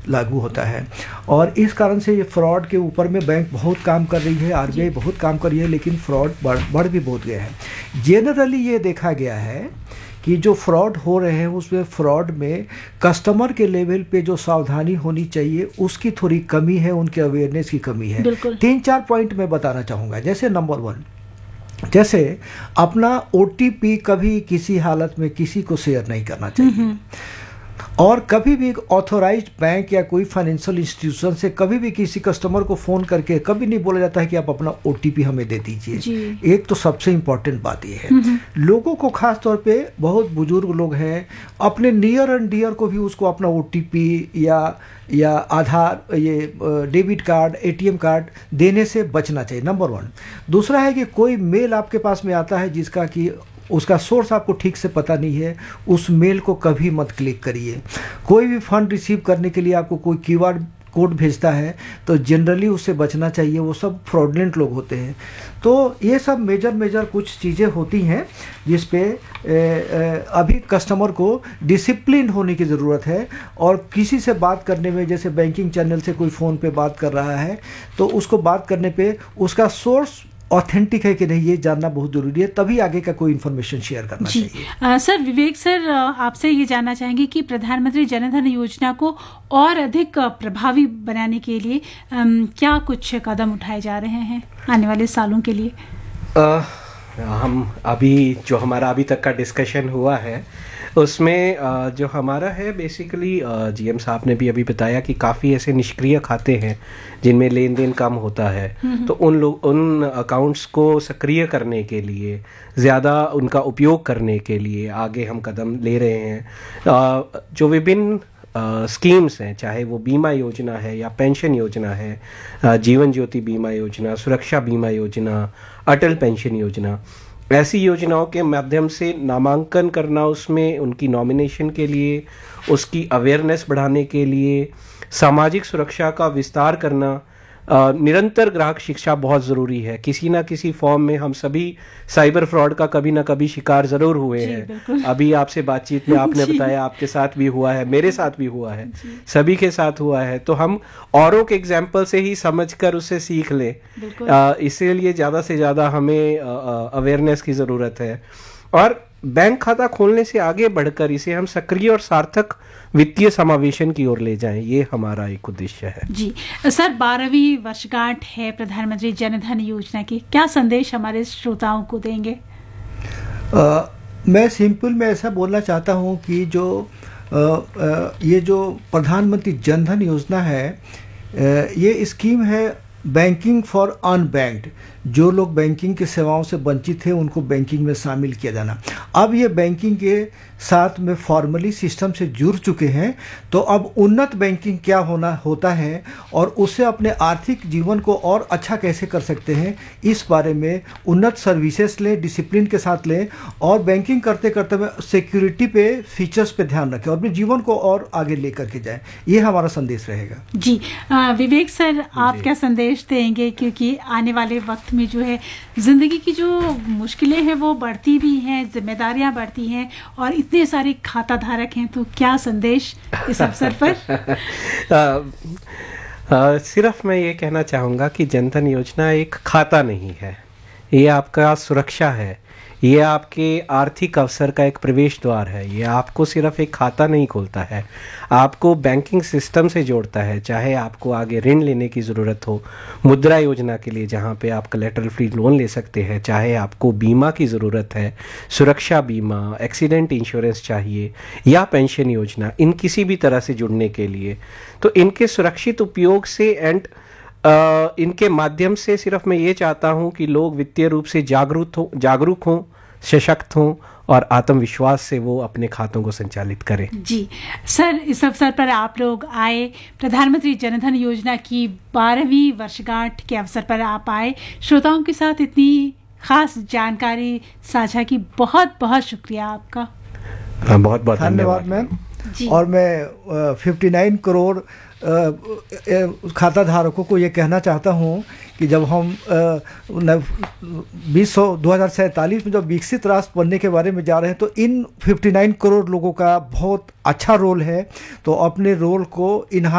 लागू होता है। और इस कारण से ये फ्रॉड के ऊपर में बैंक बहुत काम कर रही है, आरबीआई बहुत काम कर रही है, लेकिन फ्रॉड बढ़ भी बहुत गया है। जनरली ये देखा गया है कि जो फ्रॉड हो रहे हैं उसमें फ्रॉड में कस्टमर के लेवल पे जो सावधानी होनी चाहिए उसकी थोड़ी कमी है, उनके अवेयरनेस की कमी है। 3-4 पॉइंट मैं बताना चाहूँगा। जैसे नंबर 1, जैसे अपना OTP कभी किसी हालत में किसी को शेयर नहीं करना चाहिए। और कभी भी ऑथोराइज्ड बैंक या कोई फाइनेंशियल इंस्टीट्यूशन से कभी भी किसी कस्टमर को फ़ोन करके कभी नहीं बोला जाता है कि आप अपना OTP हमें दे दीजिए। एक तो सबसे इम्पॉर्टेंट बात ये है। लोगों को खास तौर पे बहुत बुजुर्ग लोग हैं, अपने नियर एंड डियर को भी उसको अपना OTP या आधार, ये डेबिट कार्ड, ATM कार्ड देने से बचना चाहिए, नंबर 1। दूसरा है कि कोई मेल आपके पास में आता है जिसका कि उसका सोर्स आपको ठीक से पता नहीं है, उस मेल को कभी मत क्लिक करिए। कोई भी फंड रिसीव करने के लिए आपको कोई QR कोड भेजता है तो जनरली उससे बचना चाहिए, वो सब फ्रॉडलेंट लोग होते हैं। तो ये सब मेजर कुछ चीज़ें होती हैं जिस पे अभी कस्टमर को डिसिप्लिन होने की ज़रूरत है। और किसी से बात करने में, जैसे बैंकिंग चैनल से कोई फ़ोन पे बात कर रहा है तो उसको बात करने पे उसका सोर्स ऑथेंटिक है कि नहीं ये जानना बहुत ज़रूरी है, तभी आगे का कोई इन्फॉर्मेशन शेयर करना चाहिए। सर विवेक सर, आपसे ये जानना चाहेंगे कि प्रधानमंत्री जनधन योजना को और अधिक प्रभावी बनाने के लिए क्या कुछ कदम उठाए जा रहे हैं आने वाले सालों के लिए? हम अभी जो हमारा अभी तक का डिस्कशन हुआ है उसमें जो हमारा है बेसिकली GM साहब ने भी अभी बताया कि काफ़ी ऐसे निष्क्रिय खाते हैं जिनमें लेन देन कम होता है। तो उन अकाउंट्स को सक्रिय करने के लिए, ज़्यादा उनका उपयोग करने के लिए आगे हम कदम ले रहे हैं। जो विभिन्न स्कीम्स हैं, चाहे वो बीमा योजना है या पेंशन योजना है, जीवन ज्योति बीमा योजना, सुरक्षा बीमा योजना, अटल पेंशन योजना, ऐसी योजनाओं के माध्यम से नामांकन करना, उसमें उनकी नॉमिनेशन के लिए, उसकी अवेयरनेस बढ़ाने के लिए, सामाजिक सुरक्षा का विस्तार करना, निरंतर ग्राहक शिक्षा बहुत ज़रूरी है। किसी ना किसी फॉर्म में हम सभी साइबर फ्रॉड का कभी ना कभी शिकार ज़रूर हुए हैं। अभी आपसे बातचीत में आपने बताया आपके साथ भी हुआ है, मेरे साथ भी हुआ है, सभी के साथ हुआ है। तो हम औरों के एग्जाम्पल से ही समझकर उससे सीख लें। इसीलिए ज़्यादा से ज़्यादा हमें अवेयरनेस की ज़रूरत है। और बैंक खाता खोलने से आगे बढ़कर इसे हम सक्रिय और सार्थक वित्तीय समावेशन की ओर ले जाएं, ये हमारा एक उद्देश्य है। जी सर, 12वीं वर्षगांठ है प्रधानमंत्री जनधन योजना की, क्या संदेश हमारे श्रोताओं को देंगे? मैं सिंपल में ऐसा बोलना चाहता हूँ कि ये जो प्रधानमंत्री जनधन योजना है, ये स्कीम है बैंकिंग फॉर अनबैंक्ड। जो लोग बैंकिंग की सेवाओं से वंचित हैं उनको बैंकिंग में शामिल किया जाना। अब ये बैंकिंग के साथ में फॉर्मली सिस्टम से जुड़ चुके हैं, तो अब उन्नत बैंकिंग क्या होता है और उससे अपने आर्थिक जीवन को और अच्छा कैसे कर सकते हैं, इस बारे में उन्नत सर्विसेज लें, डिसिप्लिन के साथ लें और बैंकिंग करते करते में सिक्योरिटी पे, फीचर्स पे ध्यान रखें और अपने जीवन को और आगे लेकर के जाएं। ये हमारा संदेश रहेगा। जी विवेक सर, आप क्या संदेश देंगे? क्योंकि आने वाले वक्त में जो है जिंदगी की जो मुश्किलें हैं वो बढ़ती भी हैं, जिम्मेदारियां बढ़ती हैं और इतने सारे खाता धारक हैं, तो क्या संदेश इस अवसर पर? सिर्फ मैं ये कहना चाहूँगा कि जनधन योजना एक खाता नहीं है, ये आपका सुरक्षा है, ये आपके आर्थिक अवसर का एक प्रवेश द्वार है। ये आपको सिर्फ एक खाता नहीं खोलता है, आपको बैंकिंग सिस्टम से जोड़ता है। चाहे आपको आगे ऋण लेने की ज़रूरत हो, मुद्रा योजना के लिए जहाँ पे आप कोलैटरल फ्री लोन ले सकते हैं, चाहे आपको बीमा की ज़रूरत है, सुरक्षा बीमा, एक्सीडेंट इंश्योरेंस चाहिए या पेंशन योजना, इन किसी भी तरह से जुड़ने के लिए, तो इनके सुरक्षित उपयोग से इनके माध्यम से सिर्फ मैं ये चाहता हूँ कि लोग वित्तीय रूप से जागरूक हों, सशक्त हों और आत्मविश्वास से वो अपने खातों को संचालित करें। जी सर, इस अवसर पर आप लोग आए, प्रधानमंत्री जनधन योजना की 12वीं वर्षगांठ के अवसर पर आप आए, श्रोताओं के साथ इतनी खास जानकारी साझा की, बहुत बहुत शुक्रिया आपका। बहुत बहुत धन्यवाद मैम। और मैं 59 करोड़ खाता धारकों को ये कहना चाहता हूँ कि जब हम 2047 में जब विकसित राष्ट्र बनने के बारे में जा रहे हैं, तो इन 59 करोड़ लोगों का बहुत अच्छा रोल है। तो अपने रोल को